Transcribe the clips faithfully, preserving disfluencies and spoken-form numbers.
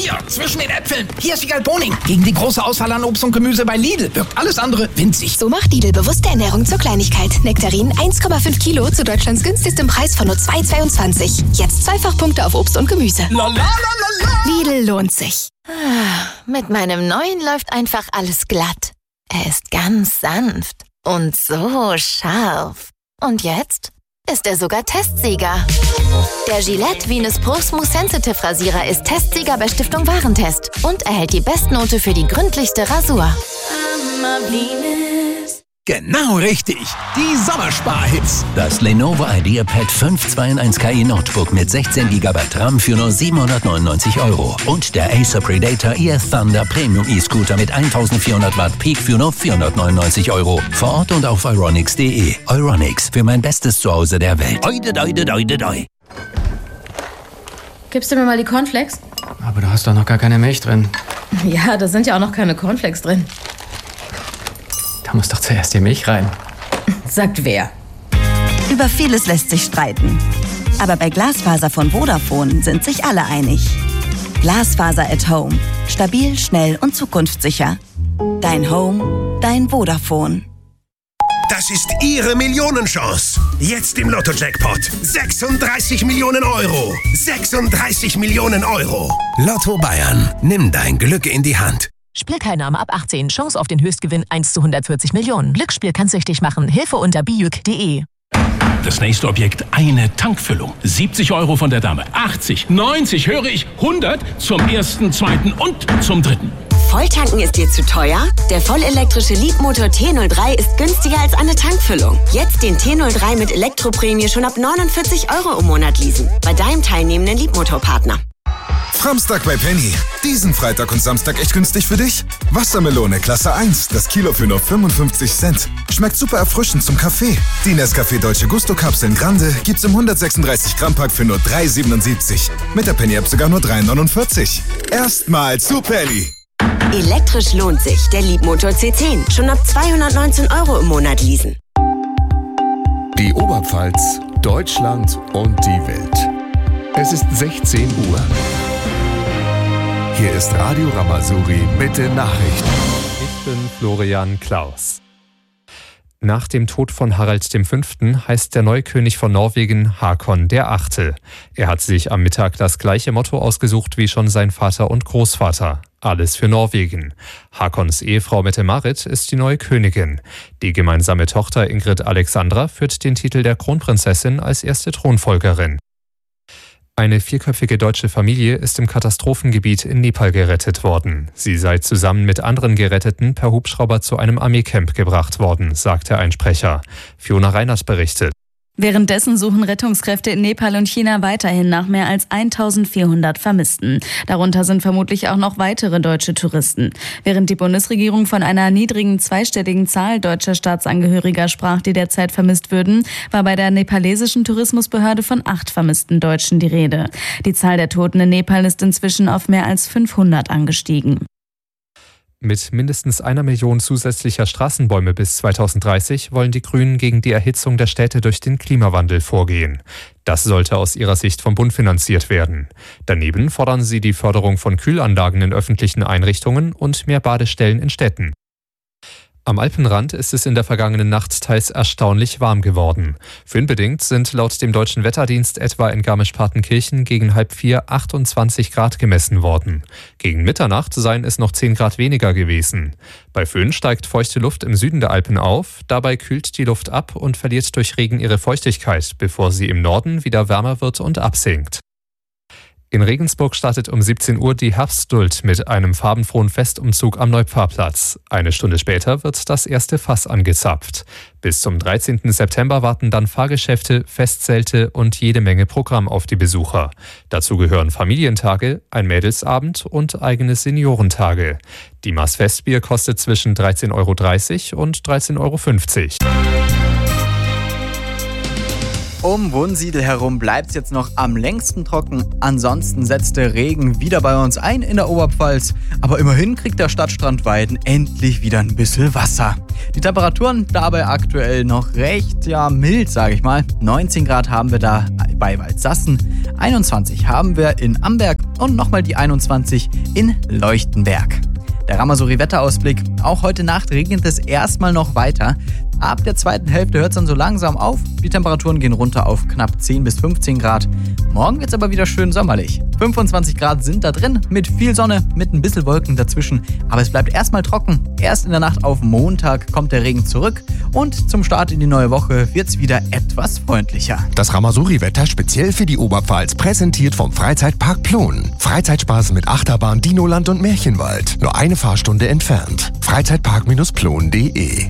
Hier, zwischen den Äpfeln. Hier ist Wiegald Boning. Gegen die große Auswahl an Obst und Gemüse bei Lidl wirkt alles andere winzig. So macht Lidl bewusste Ernährung zur Kleinigkeit. Nektarinen eins Komma fünf Kilo zu Deutschlands günstigstem Preis von nur zwei Komma zweiundzwanzig. Jetzt Zweifachpunkte auf Obst und Gemüse. La, la, la, la, la. Lidl lohnt sich. Mit meinem neuen läuft einfach alles glatt. Er ist ganz sanft und so scharf. Und jetzt ist er sogar Testsieger. Der Gillette Venus Pro Smooth Sensitive Rasierer ist Testsieger bei Stiftung Warentest und erhält die Bestnote für die gründlichste Rasur. Genau richtig. Die Sommersparhits. Das Lenovo IdeaPad fünf zwei in eins K I Notebook mit sechzehn Gigabyte RAM für nur siebenhundertneunundneunzig Euro. Und der Acer Predator E F Thunder Premium E-Scooter mit eintausendvierhundert Watt Peak für nur vierhundertneunundneunzig Euro. Vor Ort und auf euronics punkt de. Euronics, für mein bestes Zuhause der Welt. Oide, oide, oide, oide. Gibst du mir mal die Cornflakes? Aber du hast doch noch gar keine Milch drin. Ja, da sind ja auch noch keine Cornflakes drin. Da muss doch zuerst die Milch rein. Sagt wer? Über vieles lässt sich streiten. Aber bei Glasfaser von Vodafone sind sich alle einig. Glasfaser at Home. Stabil, schnell und zukunftssicher. Dein Home, dein Vodafone. Das ist Ihre Millionenchance. Jetzt im Lotto-Jackpot. sechsunddreißig Millionen Euro. sechsunddreißig Millionen Euro. Lotto Bayern. Nimm dein Glück in die Hand. Spielteilnahme ab achtzehn. Chance auf den Höchstgewinn eins zu hundertvierzig Millionen. Glücksspiel kann süchtig machen. Hilfe unter bijuk punkt de. Das nächste Objekt, eine Tankfüllung. siebzig Euro von der Dame. achtzig, neunzig, höre ich, hundert zum ersten, zweiten und zum dritten. Volltanken ist dir zu teuer? Der vollelektrische Leapmotor T null drei ist günstiger als eine Tankfüllung. Jetzt den T null drei mit Elektroprämie schon ab neunundvierzig Euro im Monat leasen. Bei deinem teilnehmenden Leapmotor-Partner. Framstag bei Penny. Diesen Freitag und Samstag echt günstig für dich? Wassermelone Klasse eins, das Kilo für nur fünfundfünfzig Cent. Schmeckt super erfrischend zum Kaffee. Die Nescafé Dolce Gusto Kapseln Grande gibt's im hundertsechsunddreißig Gramm Pack für nur drei Euro siebenundsiebzig. Mit der Penny App sogar nur drei Euro neunundvierzig. Erstmal zu Penny. Elektrisch lohnt sich. Der Leapmotor C zehn. Schon ab zweihundertneunzehn Euro im Monat leasen. Die Oberpfalz, Deutschland und die Welt. Es ist sechzehn Uhr. Hier ist Radio Ramazuri mit den Nachrichten. Ich bin Florian Klaus. Nach dem Tod von Harald der Fünfte heißt der neue König von Norwegen Hakon der Achte. Er hat sich am Mittag das gleiche Motto ausgesucht wie schon sein Vater und Großvater. Alles für Norwegen. Hakons Ehefrau Mette-Marit ist die neue Königin. Die gemeinsame Tochter Ingrid Alexandra führt den Titel der Kronprinzessin als erste Thronfolgerin. Eine vierköpfige deutsche Familie ist im Katastrophengebiet in Nepal gerettet worden. Sie sei zusammen mit anderen Geretteten per Hubschrauber zu einem Armeecamp gebracht worden, sagte ein Sprecher. Fiona Reiners berichtet. Währenddessen suchen Rettungskräfte in Nepal und China weiterhin nach mehr als eintausendvierhundert Vermissten. Darunter sind vermutlich auch noch weitere deutsche Touristen. Während die Bundesregierung von einer niedrigen zweistelligen Zahl deutscher Staatsangehöriger sprach, die derzeit vermisst würden, war bei der nepalesischen Tourismusbehörde von acht vermissten Deutschen die Rede. Die Zahl der Toten in Nepal ist inzwischen auf mehr als fünfhundert angestiegen. Mit mindestens einer Million zusätzlicher Straßenbäume bis zweitausenddreißig wollen die Grünen gegen die Erhitzung der Städte durch den Klimawandel vorgehen. Das sollte aus ihrer Sicht vom Bund finanziert werden. Daneben fordern sie die Förderung von Kühlanlagen in öffentlichen Einrichtungen und mehr Badestellen in Städten. Am Alpenrand ist es in der vergangenen Nacht teils erstaunlich warm geworden. Föhnbedingt sind laut dem Deutschen Wetterdienst etwa in Garmisch-Partenkirchen gegen halb vier achtundzwanzig Grad gemessen worden. Gegen Mitternacht seien es noch zehn Grad weniger gewesen. Bei Föhn steigt feuchte Luft im Süden der Alpen auf. Dabei kühlt die Luft ab und verliert durch Regen ihre Feuchtigkeit, bevor sie im Norden wieder wärmer wird und absinkt. In Regensburg startet um siebzehn Uhr die Herbstduld mit einem farbenfrohen Festumzug am Neupfarrplatz. Eine Stunde später wird das erste Fass angezapft. Bis zum dreizehnten September warten dann Fahrgeschäfte, Festzelte und jede Menge Programm auf die Besucher. Dazu gehören Familientage, ein Mädelsabend und eigene Seniorentage. Die Maß Festbier kostet zwischen dreizehn Euro dreißig und dreizehn Euro fünfzig. Um Wunsiedel herum bleibt es jetzt noch am längsten trocken. Ansonsten setzt der Regen wieder bei uns ein in der Oberpfalz. Aber immerhin kriegt der Stadtstrand Weiden endlich wieder ein bisschen Wasser. Die Temperaturen dabei aktuell noch recht ja mild, sage ich mal. neunzehn Grad haben wir da bei Waldsassen. einundzwanzig haben wir in Amberg und nochmal die einundzwanzig in Leuchtenberg. Der Ramasuri-Wetterausblick. Auch heute Nacht regnet es erstmal noch weiter. Ab der zweiten Hälfte hört es dann so langsam auf. Die Temperaturen gehen runter auf knapp zehn bis fünfzehn Grad. Morgen wird es aber wieder schön sommerlich. fünfundzwanzig Grad sind da drin, mit viel Sonne, mit ein bisschen Wolken dazwischen. Aber es bleibt erstmal trocken. Erst in der Nacht auf Montag kommt der Regen zurück. Und zum Start in die neue Woche wird es wieder etwas freundlicher. Das Ramasuri-Wetter speziell für die Oberpfalz, präsentiert vom Freizeitpark Plon. Freizeitspaß mit Achterbahn, Dinoland und Märchenwald. Nur eine Fahrstunde entfernt. freizeitpark Bindestrich plon punkt de.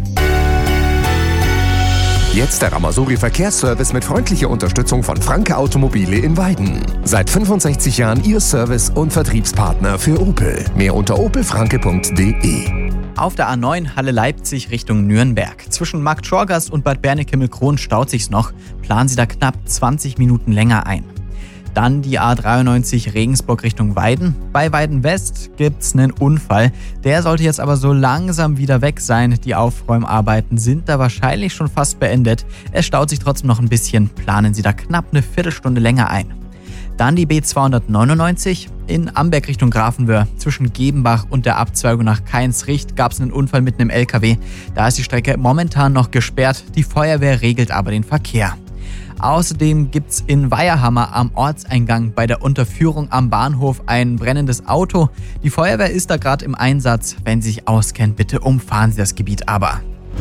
Jetzt der Ramasuri Verkehrsservice mit freundlicher Unterstützung von Franke Automobile in Weiden. Seit fünfundsechzig Jahren Ihr Service- und Vertriebspartner für Opel. Mehr unter opel franke punkt de. Auf der A neun Halle Leipzig Richtung Nürnberg. Zwischen Markt Schorgast und Bad Bernekimmel-Kroon staut sich's noch. Planen Sie da knapp zwanzig Minuten länger ein. Dann die A dreiundneunzig Regensburg Richtung Weiden. Bei Weiden West gibt's einen Unfall. Der sollte jetzt aber so langsam wieder weg sein. Die Aufräumarbeiten sind da wahrscheinlich schon fast beendet. Es staut sich trotzdem noch ein bisschen. Planen Sie da knapp eine Viertelstunde länger ein. Dann die B zweihundertneunundneunzig in Amberg Richtung Grafenwöhr. Zwischen Gebenbach und der Abzweigung nach Kainsricht gab es einen Unfall mit einem L K W. Da ist die Strecke momentan noch gesperrt. Die Feuerwehr regelt aber den Verkehr. Außerdem gibt es in Weierhammer am Ortseingang bei der Unterführung am Bahnhof ein brennendes Auto. Die Feuerwehr ist da gerade im Einsatz. Wenn Sie sich auskennen, bitte umfahren Sie das Gebiet aber.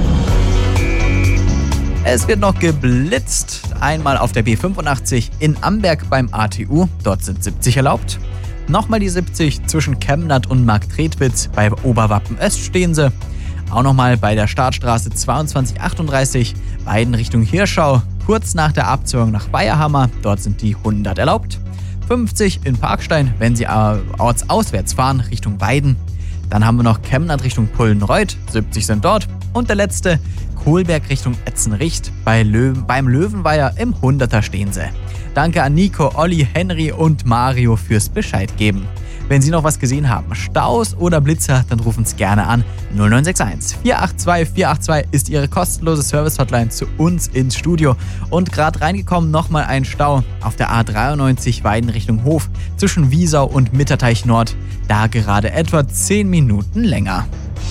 Es wird noch geblitzt. Einmal auf der B fünfundachtzig in Amberg beim A T U. Dort sind siebzig erlaubt. Nochmal die siebzig zwischen Chemnat und Marktredwitz. Bei Oberwappen Öst stehen sie. Auch nochmal bei der Startstraße zweiundzwanzig achtunddreißig, Weiden Richtung Hirschau. Kurz nach der Abzweigung nach Weierhammer. Dort sind die hundert erlaubt. fünfzig in Parkstein, wenn Sie ortsauswärts fahren, Richtung Weiden. Dann haben wir noch Chemnat Richtung Pullenreuth, siebzig sind dort. Und der letzte, Kohlberg Richtung Etzenricht. Bei Löwen, beim Löwenweiher im hunderter stehen sie. Danke an Nico, Olli, Henry und Mario fürs Bescheid geben. Wenn Sie noch was gesehen haben, Staus oder Blitzer, dann rufen Sie gerne an. null neun sechs eins vier acht zwei vier acht zwei ist Ihre kostenlose Service-Hotline zu uns ins Studio. Und gerade reingekommen nochmal ein Stau auf der A dreiundneunzig Weiden Richtung Hof zwischen Wiesau und Mitterteich Nord. Da gerade etwa zehn Minuten länger.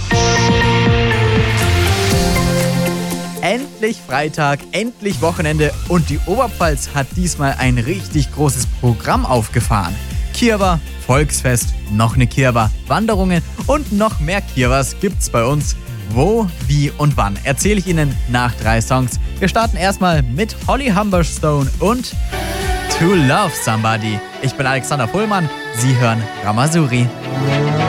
Endlich Freitag, endlich Wochenende und die Oberpfalz hat diesmal ein richtig großes Programm aufgefahren. Kirwa, Volksfest, noch eine Kirwa, Wanderungen und noch mehr Kirwas gibt's bei uns. Wo, wie und wann erzähle ich Ihnen nach drei Songs. Wir starten erstmal mit Holly Humberstone und To Love Somebody. Ich bin Alexander Pullmann, Sie hören Ramasuri.